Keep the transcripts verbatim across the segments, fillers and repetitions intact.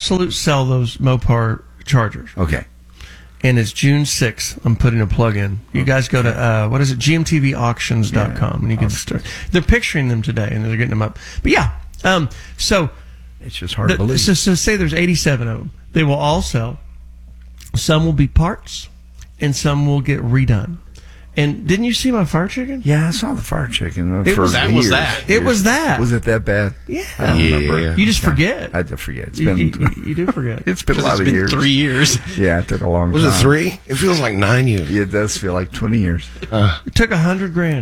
Absolute sell those Mopar Chargers. Okay. And it's June sixth. I'm putting a plug in. You guys go to, uh, what is it, G M T V auctions dot com, yeah, and you can start. They're picturing them today, and they're getting them up. But yeah, um, so. It's just hard the, to believe. So, so say there's eighty-seven of them. They will all sell. Some will be parts, and some will get redone. And didn't you see my fire chicken? Yeah, I saw the fire chicken. It for was, that years, was that. It years. was that. Was it that bad? Yeah. I don't Yeah. remember. You just forget. I forget. It's You, been. you, you do forget. It's been a lot It's of been years. three years. Yeah, it took a long Was time. it three? It feels like nine years. Yeah, it does feel like twenty years. It took a hundred grand.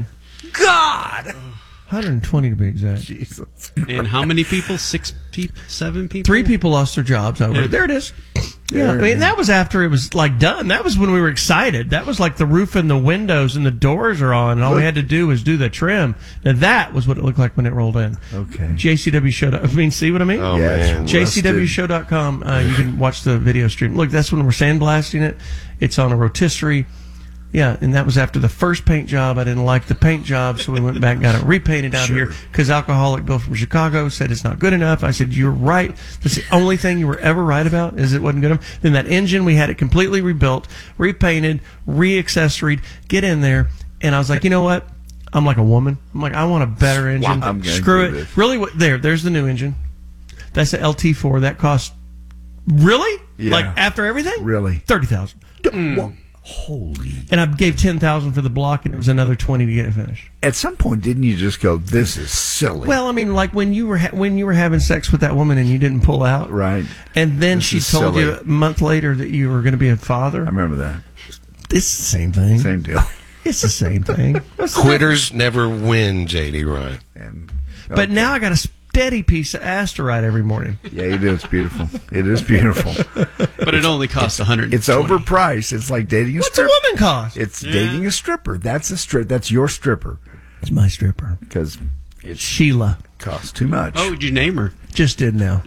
God. one hundred twenty to be exact. Jesus. And how many people? Six people? Seven people? Three people lost their jobs over it. There it is. Yeah, I mean, that was after it was like done. That was when we were excited. That was like the roof and the windows and the doors are on, and all we had to do was do the trim. Now that was what it looked like when it rolled in. Okay. J C W show. I mean, see what I mean? Oh, Yeah, man. it's J C W show dot com. Uh, you can watch the video stream. Look, that's when we're sandblasting it. It's on a rotisserie. Yeah, and that was after the first paint job. I didn't like the paint job, so we went back and got it repainted out Sure. here because Alcoholic Bill from Chicago said it's not good enough. I said, you're right. That's the only thing you were ever right about is it wasn't good enough. Then that engine, we had it completely rebuilt, repainted, re-accessoried, get in there. And I was like, you know what? I'm like a woman. I'm like, I want a better engine. I'm gonna Screw do it. this. Really, what, there, there's the new engine. That's the L T four. That cost, really? Yeah. Like after everything? Really? thirty thousand Well, holy. And I gave ten thousand for the block, and it was another twenty to get it finished. At some point, didn't you just go, this is silly? Well, I mean, like when you were ha- when you were having sex with that woman and you didn't pull out, right. and then This she is told silly. you a month later that you were going to be a father. I remember that. It's the same thing. Same deal. It's the same thing. Quitters never win, J D Ryan. And, But now I got a steady piece of ass to ride every morning. yeah, you do. It's beautiful. It is beautiful. But it only costs one hundred. It's overpriced. It's like dating a What's a stripper. woman cost? It's dating a stripper. That's a strip. That's your stripper It's my stripper, because it Sheila. costs too much. Oh, would you name her? Just did now.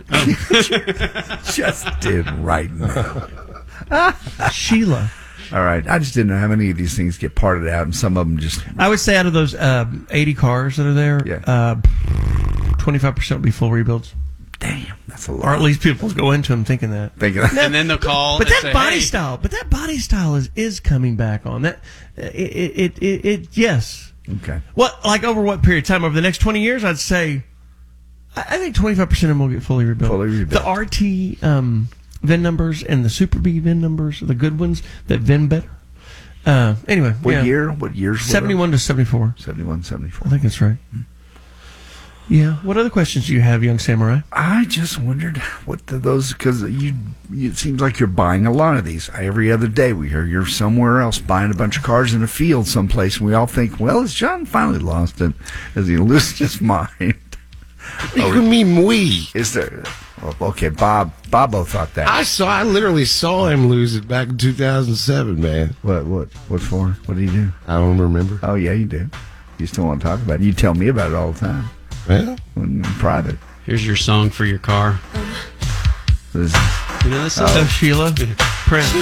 Just did right now. Sheila. All right. I just didn't know how many of these things get parted out, and some of them just. I would say out of those um, eighty cars that are there, Yeah. uh, twenty-five percent will be full rebuilds. Damn, that's a lot. Or at least people go into them thinking that. Thinking that. And then they'll call. But and that say, body hey, style, but that body style is, is coming back on that. It, it, it, it, yes. Okay. What, like over what period of time? Over the next twenty years, I'd say, I I think twenty-five percent of them will get fully rebuilt. Fully rebuilt. The R T um, V I N numbers and the Super B V I N numbers, the good ones that V I N better. Uh, anyway, What yeah. year? What years? were seventy-one to seventy-four. those? seventy-one, seventy-four. I think that's right. Yeah. What other questions do you have, young samurai? I just wondered what the, those because you, you. It seems like you're buying a lot of these every other day. We hear you're somewhere else buying a bunch of cars in a field someplace, and we all think, well, has John finally lost it? Has he lost his mind? What do you mean we? Is there? Oh, okay, Bob. Bobo thought that. I saw. I literally saw him lose it back in two thousand seven, man. What? What? What for? What did he do? I don't remember. Oh yeah, you do. You still want to talk about it? You tell me about it all the time Well, when in private. Here's your song for your car. This- You know this song? Oh, Sheila. Prince.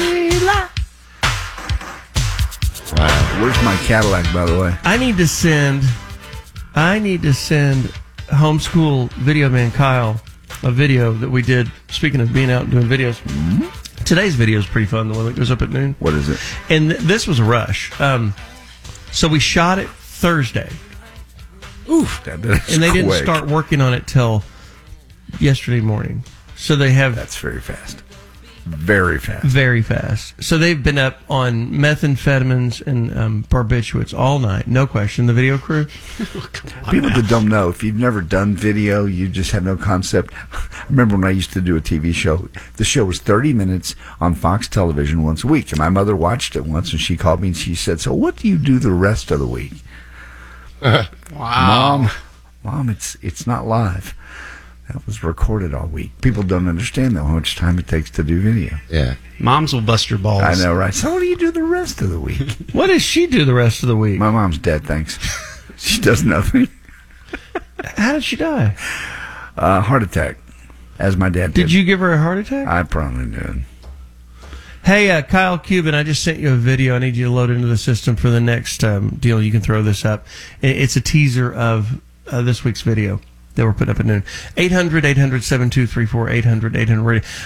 wow. Where's my Cadillac, by the way? I need to send. I need to send homeschool video man Kyle a video that we did. Speaking of being out and doing videos, today's video is pretty fun. The one that goes up at noon. What is it? And th- this was a rush. Um, so we shot it Thursday, Oof, that is and they didn't quick. start working on it till yesterday morning. So they have That's very fast. Very fast. very fast. So they've been up on methamphetamines and um, barbiturates all night, no question. The video crew. People that don't know, if you've never done video, you just have no concept. I remember when I used to do a T V show. The show was thirty minutes on Fox Television once a week. And my mother watched it once, and she called me and she said, so what do you do the rest of the week? Wow. Mom, Mom, it's it's not live. That was recorded all week. People don't understand, though, how much time it takes to do video. Yeah. Moms will bust your balls. I know, right? So what do you do the rest of the week? What does she do the rest of the week? My mom's dead, thanks. She does nothing. How did she die? Uh, heart attack, as my dad did. Did you give her a heart attack? I probably did. Hey, uh, Kyle Cuban, I just sent you a video. I need you to load into the system for the next um, deal. You can throw this up. I- It's a teaser of uh, this week's video that we're putting up at noon. eight hundred, eight hundred, seven two three four, eight hundred, eight hundred radio.